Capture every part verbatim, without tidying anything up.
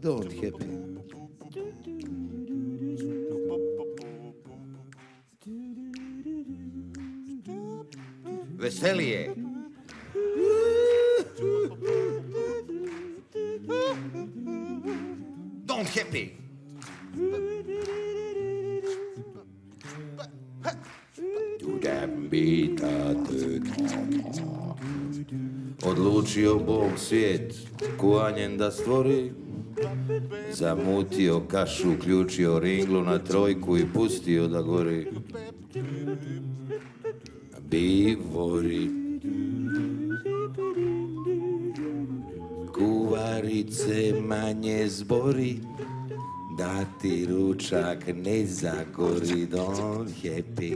Don't happy. Veselije. Don't happy. Odlučio Bog svijet kuvanjem da stvori, zamutio kašu, uključio ringlu na trojku i pustio da gori. Bivori, kuvarice manje zbori, da ti ručak ne zagori. Don't happy.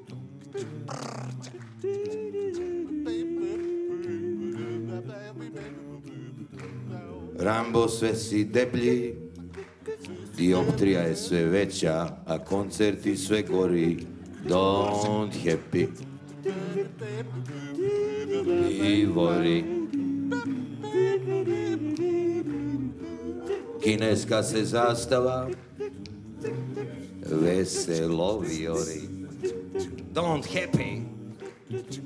Rambo sve si deblji, dioptrija je sve veća, a koncerti sve gori. Don't happy. Bivori, kineska se zastava veselo vijori. Don't happy.